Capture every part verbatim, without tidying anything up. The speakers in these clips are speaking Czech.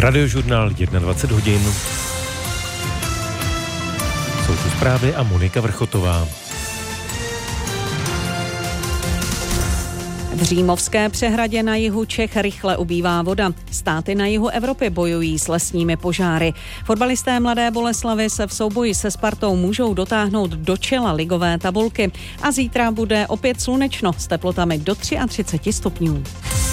Radiožurnál dvacet jedna hodin. Jsou tu zprávy a Monika Vrchotová. V Římovské přehradě na jihu Čech rychle ubývá voda. Státy na jihu Evropy bojují s lesními požáry. Fotbalisté Mladé Boleslavi se v souboji se Spartou můžou dotáhnout do čela ligové tabulky. A zítra bude opět slunečno s teplotami do třicet tři stupňů.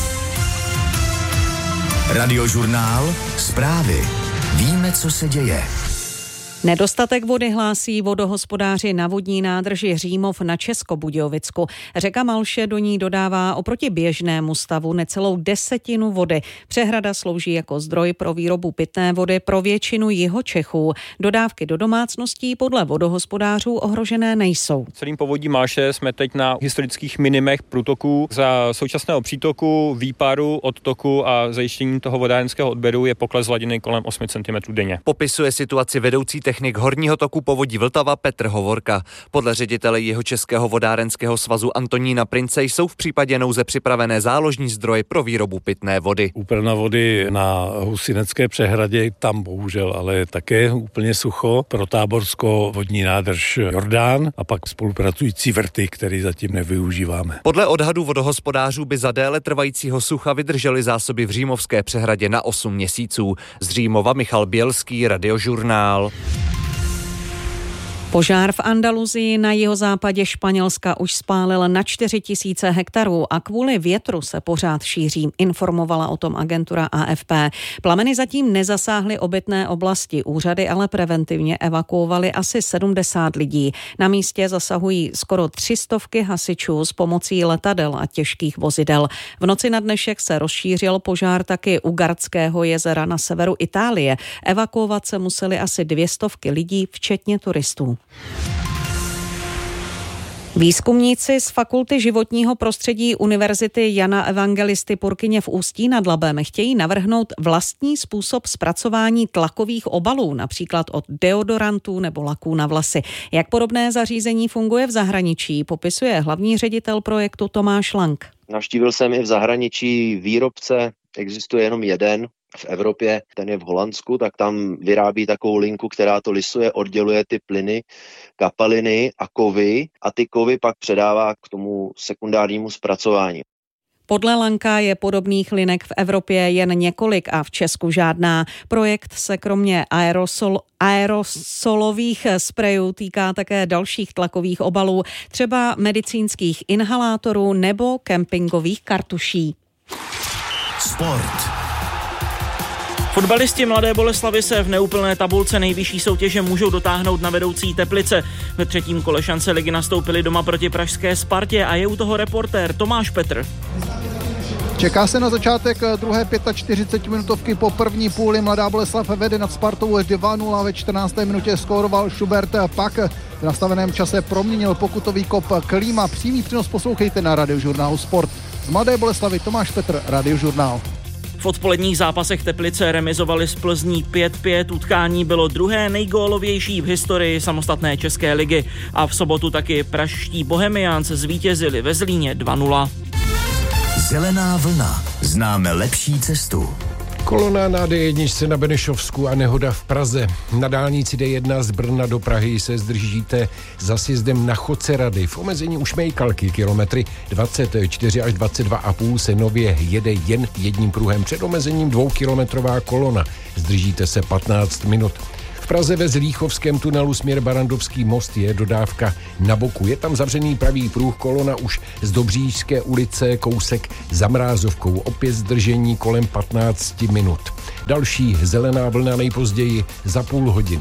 Radiožurnál, zprávy. Víme, co se děje. Nedostatek vody hlásí vodohospodáři na vodní nádrži Římov na Českobudějovicku. Řeka Malše do ní dodává oproti běžnému stavu necelou desetinu vody. Přehrada slouží jako zdroj pro výrobu pitné vody pro většinu Jihočechů. Dodávky do domácností podle vodohospodářů ohrožené nejsou. Celým povodí Malše jsme teď na historických minimech průtoků. Za současného přítoku, výparu, odtoku a zajištění toho vodárenského odběru je pokles hladiny kolem osm centimetrů denně. Popisuje situaci vedoucí technik horního toku povodí Vltava Petr Hovorka. Podle ředitele Jihočeského vodárenského svazu Antonína Prince jsou v případě nouze připravené záložní zdroje pro výrobu pitné vody. Úprava vody na Husinecké přehradě, tam bohužel ale také úplně sucho. Pro táborsko vodní nádrž Jordán a pak spolupracující vrty, které zatím nevyužíváme. Podle odhadů vodohospodářů by za déle trvajícího sucha vydržely zásoby v Římovské přehradě na osm měsíců. Z Římova Michal Bělský, Radiožurnál. Požár v Andaluzii na jihozápadě Španělska už spálil na čtyři tisíce hektarů a kvůli větru se pořád šíří, informovala o tom agentura A F P. Plameny zatím nezasáhly obytné oblasti, úřady ale preventivně evakuovaly asi sedmdesát lidí. Na místě zasahují skoro tři stovky hasičů s pomocí letadel a těžkých vozidel. V noci na dnešek se rozšířil požár taky u Gardského jezera na severu Itálie. Evakuovat se museli asi dvě stovky lidí, včetně turistů. Výzkumníci z Fakulty životního prostředí Univerzity Jana Evangelisty Purkyně v Ústí nad Labem chtějí navrhnout vlastní způsob zpracování tlakových obalů, například od deodorantů nebo laků na vlasy. Jak podobné zařízení funguje v zahraničí, popisuje hlavní ředitel projektu Tomáš Lang. Navštívil jsem i v zahraničí výrobce, existuje jenom jeden v Evropě, ten je v Holandsku, tak tam vyrábí takovou linku, která to lisuje, odděluje ty plyny, kapaliny a kovy a ty kovy pak předává k tomu sekundárnímu zpracování. Podle Lanka je podobných linek v Evropě jen několik a v Česku žádná. Projekt se kromě aerosol, aerosolových sprejů týká také dalších tlakových obalů, třeba medicínských inhalátorů nebo kempingových kartuší. Sport. Fotbalisti Mladé Boleslavi se v neúplné tabulce nejvyšší soutěže můžou dotáhnout na vedoucí Teplice. Ve třetím kole šance ligy nastoupili doma proti pražské Spartě a je u toho reportér Tomáš Petr. Čeká se na začátek druhé čtyřicetipětiminutovky po první půli. Mladá Boleslav vede nad Spartou dva nula, ve čtrnácté minutě skóroval Schubert, pak v nastaveném čase proměnil pokutový kop Klíma. Přímý přenos poslouchejte na Radiožurnálu Sport. Z Mladé Boleslavy Tomáš Petr, Radiožurnál. V odpoledních zápasech Teplice remizovali s Plzní pět pět, utkání bylo druhé nejgólovější v historii samostatné české ligy a v sobotu taky pražští Bohemiánci zvítězili ve Zlíně dva nula. Zelená vlna. Známe lepší cestu. Kolona na D jedna na Benešovsku a nehoda v Praze. Na dálnici D jedna z Brna do Prahy se zdržíte za sjezdem na Chodce Rady. V omezení u Šmejkalky kilometry dvacet čtyři až dvacet dva a půl se nově jede jen jedním pruhem. Před omezením dvoukilometrová kolona. Zdržíte se patnáct minut. V Praze ve Zlíchovském tunelu směr Barandovský most je dodávka na boku. Je tam zavřený pravý pruh, kolona už z Dobřížské ulice, kousek za Mrázovkou. Opět zdržení kolem patnáct minut. Další zelená vlna nejpozději za půl hodiny.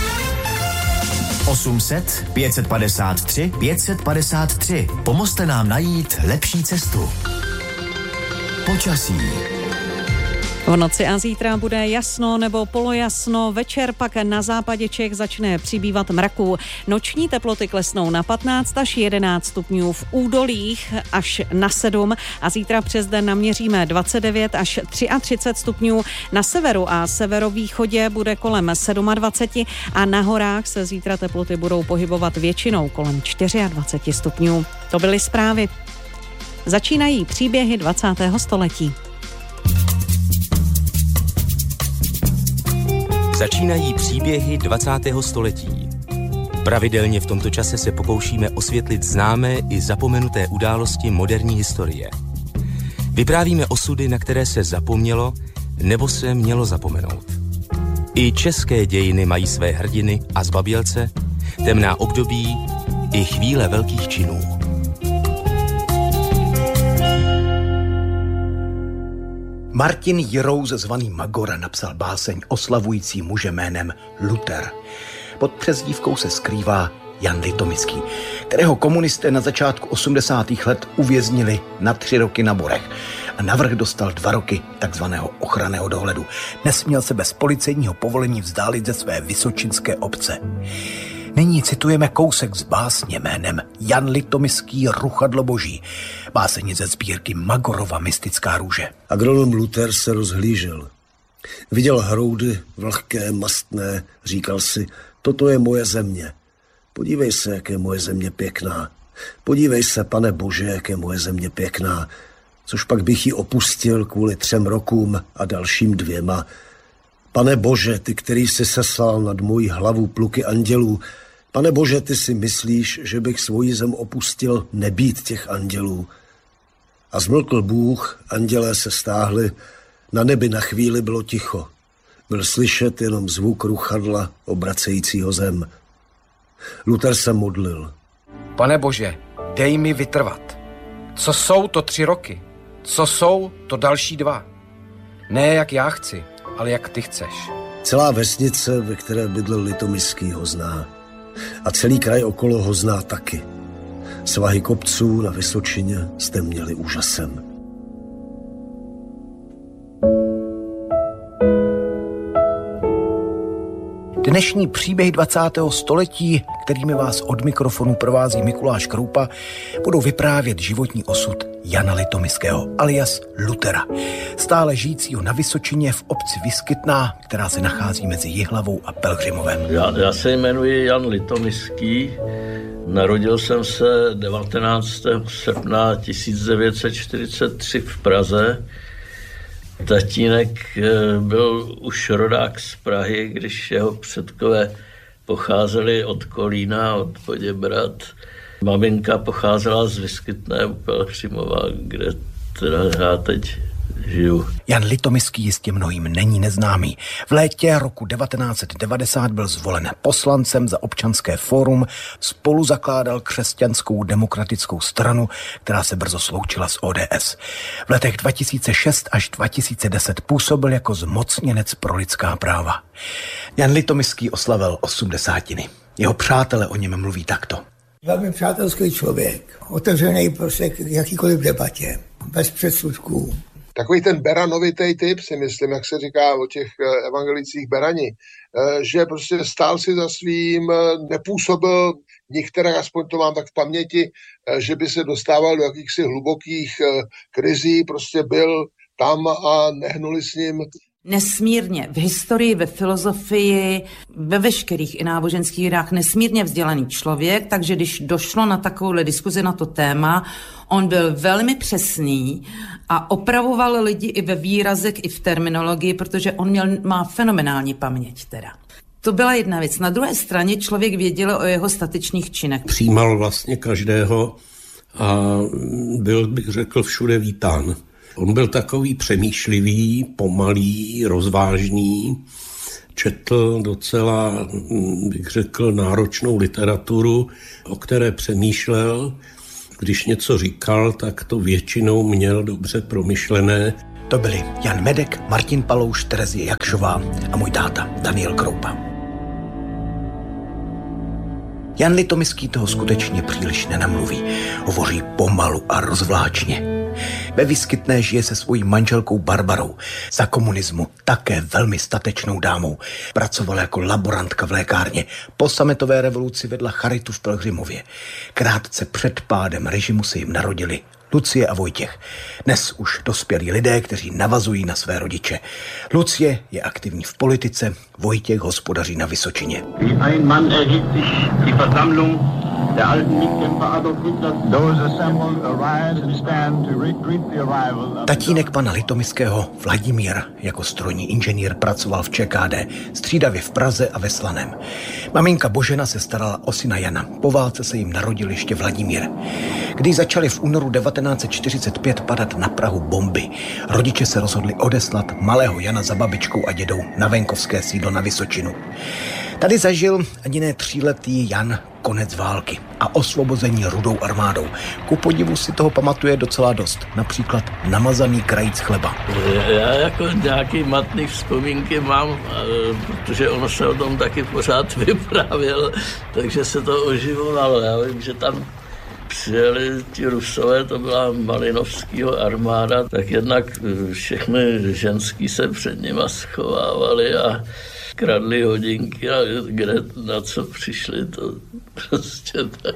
osm set pět set padesát tři pět set padesát tři. Pomozte nám najít lepší cestu. Počasí. V noci a zítra bude jasno nebo polojasno, večer pak na západě Čech začne přibývat mraků. Noční teploty klesnou na patnáct až jedenáct stupňů, v údolích až na sedm a zítra přes den naměříme dvacet devět až třicet tři stupňů. Na severu a severovýchodě bude kolem dvacet sedm a na horách se zítra teploty budou pohybovat většinou kolem dvacet čtyři stupňů. To byly zprávy. Začínají příběhy dvacátého století. Začínají příběhy dvacátého století. Pravidelně v tomto čase se pokoušíme osvětlit známé i zapomenuté události moderní historie. Vyprávíme osudy, na které se zapomnělo nebo se mělo zapomenout. I české dějiny mají své hrdiny a zbabělce, temná období i chvíle velkých činů. Martin Jirous, zvaný Magora, napsal báseň oslavující muže jménem Luther. Pod přezdívkou se skrývá Jan Litoměřský, kterého komunisté na začátku osmdesátých let uvěznili na tři roky na Borech a navrch dostal dva roky takzvaného ochranného dohledu. Nesměl se bez policejního povolení vzdálit ze své vysočinské obce. Nyní citujeme kousek z básně jménem Jan Litoměřský Ruchadlo boží, básení ze sbírky Magorova mystická růže. Agronom Luther se rozhlížel. Viděl hroudy, vlhké, mastné, říkal si, toto je moje země. Podívej se, jak je moje země pěkná. Podívej se, pane Bože, jak je moje země pěkná. Což pak bych ji opustil kvůli třem rokům a dalším dvěma. Pane Bože, ty, který jsi seslal nad mojí hlavu pluky andělů, Pane Bože, ty si myslíš, že bych svoji zem opustil nebýt těch andělů. A zmlkl Bůh, andělé se stáhli, na nebi na chvíli bylo ticho. Byl slyšet jenom zvuk ruchadla obracejícího zem. Luther se modlil. Pane Bože, dej mi vytrvat. Co jsou to tři roky? Co jsou to další dva? Ne jak já chci, ale jak ty chceš. Celá vesnice, ve které bydlel Litoměřský, ho zná. A celý kraj okolo ho zná taky. Svahy kopců na Vysočině jste měli úžasem. Dnešní příběhy dvacátého století, kterými vás od mikrofonu provází Mikuláš Kroupa, budou vyprávět životní osud Jana Litoměřského alias Luthera, stále žijícího na Vysočině v obci Vyskytná, která se nachází mezi Jihlavou a Pelhřimovem. Já, já se jmenuji Jan Litoměřský, narodil jsem se devatenáctého srpna tisíc devět set čtyřicet tři v Praze. Tatínek byl už rodák z Prahy, když jeho předkové pocházeli od Kolína, od Poděbrad. Maminka pocházela z Vyskytné u Pelhřimova, kde teda já teď žiju. Jan Litoměřský jistě mnohým není neznámý. V létě roku devatenáct set devadesát byl zvolen poslancem za Občanské fórum, spolu zakládal Křesťanskou demokratickou stranu, která se brzo sloučila s O D S. V letech dva tisíce šest až dva tisíce deset působil jako zmocněnec pro lidská práva. Jan Litoměřský oslavil osmdesátiny. Jeho přátelé o něm mluví takto. Velmi přátelský člověk, otevřený prostě k jakýkoliv debatě, bez předsudků. Takový ten beranovitej typ, si myslím, jak se říká o těch evangelicích berani, že prostě stál si za svým, nepůsobil, některé, aspoň to mám tak v paměti, že by se dostával do jakýchsi hlubokých krizí, prostě byl tam a nehnuli s ním. Nesmírně v historii, ve filozofii, ve veškerých i náboženských vědách nesmírně vzdělaný člověk, takže když došlo na takovouhle diskuzi na to téma, on byl velmi přesný a opravoval lidi i ve výrazech, i v terminologii, protože on měl, má fenomenální paměť teda. To byla jedna věc. Na druhé straně člověk věděl o jeho statečných činech. Přijímal vlastně každého a byl, bych řekl, všude vítán. On byl takový přemýšlivý, pomalý, rozvážný, četl docela, bych řekl, náročnou literaturu, o které přemýšlel. Když něco říkal, tak to většinou měl dobře promyšlené. To byli Jan Medek, Martin Palouš, Terezie Jakšová a můj táta Daniel Kroupa. Jan Litoměřský toho skutečně příliš nenamluví. Hovoří pomalu a rozvláčně. Ve Vyskytné žije se svojí manželkou Barbarou. Za komunismu také velmi statečnou dámou. Pracovala jako laborantka v lékárně. Po sametové revoluci vedla charitu v Pelhřimově. Krátce před pádem režimu se jim narodili Lucie a Vojtěch. Dnes už dospělí lidé, kteří navazují na své rodiče. Lucie je aktivní v politice, Vojtěch hospodaří na Vysočině. Wie ein Mann erhebt sich die Versammlung der alten Mitkämpfer Adolf Hitler. Those assembled arise and stand to greet the arrival. Tatínek pana Litomyského, Vladimír, jako strojní inženýr pracoval v ČKD, střídavě v Praze a ve Slaném. Maminka Božena se starala o syna Jana. Po válce se jim narodil ještě Vladimír. Když začaly v únoru devatenáct set čtyřicet pět padat na Prahu bomby, rodiče se rozhodli odeslat malého Jana za babičkou a dědou na venkovské sídlo na Vysočinu. Tady zažil ani ne tříletý Jan konec války a osvobození Rudou armádou. Ku podivu si toho pamatuje docela dost. Například namazaný krajíc chleba. Já jako nějaký matný vzpomínky mám, protože ono se o tom taky pořád vyprávěl, takže se to oživovalo. Já vím, že tam přijeli ti Rusové, to byla Malinovskýho armáda, tak jednak všechny ženský se před nima schovávali a kradli hodinky a kde na co přišli, to prostě tak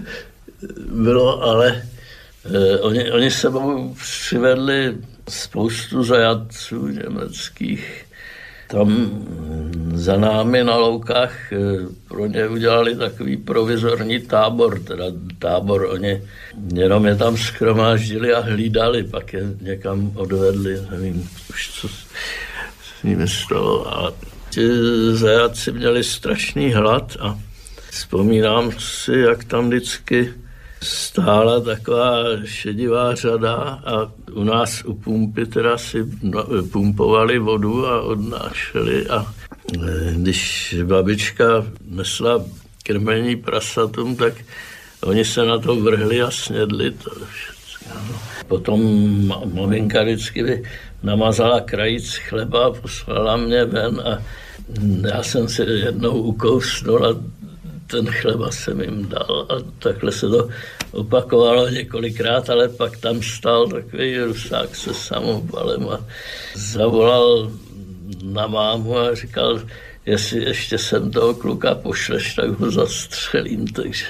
bylo, ale eh, oni, oni sebou přivedli spoustu zajatců německých. Tam za námi na Loukách eh, pro ně udělali takový provizorní tábor, teda tábor, oni jenom je tam shromáždili a hlídali, pak je někam odvedli, nevím už co s nimi stalo, ale ti zajatci měli strašný hlad a vzpomínám si, jak tam vždycky stála taková šedivá řada a u nás u pumpy teda si pumpovali vodu a odnášeli a když babička nesla krmení prasatům, tak oni se na to vrhli a snědli to všechno. Potom maminka vždycky by namazala krajíc chleba a poslala mě ven a já jsem si jednou ukousnul a ten chleba jsem jim dal a takhle se to opakovalo několikrát, ale pak tam stál takový Rusák se samobalem a zavolal na mámu a říkal, jestli ještě sem toho kluka pošleš, tak ho zastřelím, takže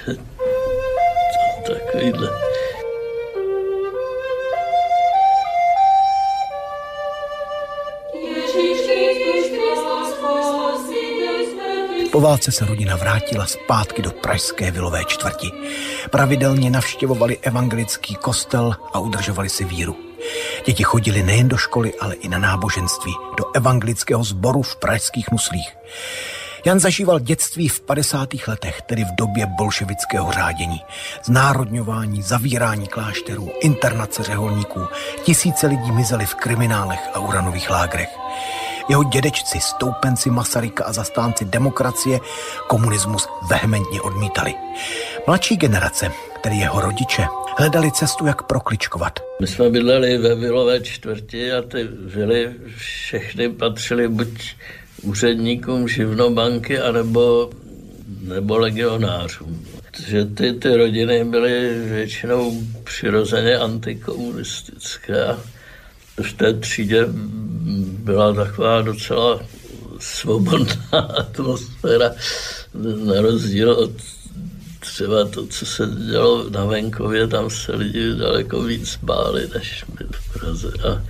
to takovýhle. Po válce se rodina vrátila zpátky do pražské vilové čtvrti. Pravidelně navštěvovali evangelický kostel a udržovali si víru. Děti chodili nejen do školy, ale i na náboženství, do evangelického sboru v pražských muslích. Jan zažíval dětství v padesátých letech, tedy v době bolševického řádění. Znárodňování, zavírání klášterů, internace řeholníků, tisíce lidí mizeli v kriminálech a uranových lágrech. Jeho dědečci, stoupenci Masaryka a zastánci demokracie komunismus vehementně odmítali. Mladší generace, tedy jeho rodiče, hledali cestu, jak prokličkovat. My jsme bydleli ve vilové čtvrti a ty vily všechny patřily buď úředníkům živnobanky, anebo nebo legionářům. Že ty, ty rodiny byly většinou přirozeně antikomunistické. V té třídě byla taková docela svobodná atmosféra, na rozdíl od třeba to, co se dělo na venkově, tam se lidi daleko víc báli, než my v Praze. A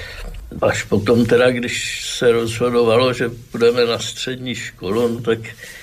až potom teda, když se rozhodovalo, že půjdeme na střední školu, tak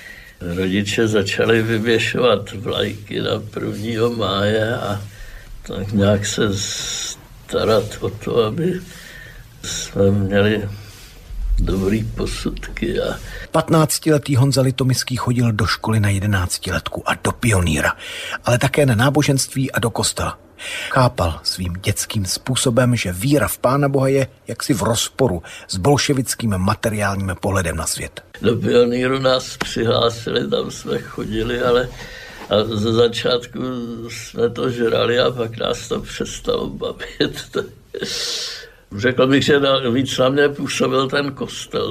rodiče začali vyvěšovat vlajky na prvního máje a tak nějak se starat o to, aby jsme měli dobrý posudky. A... patnáctiletý Honza Litomyský chodil do školy na jedenáctiletku a do pionýra, ale také na náboženství a do kostela. Chápal svým dětským způsobem, že víra v Pána Boha je jaksi v rozporu s bolševickým materiálním pohledem na svět. Do pionýru nás přihlásili, tam jsme chodili, ale a ze začátku jsme to žrali a pak nás to přestalo bavit. Řekl bych, že víc na mě působil ten kostel.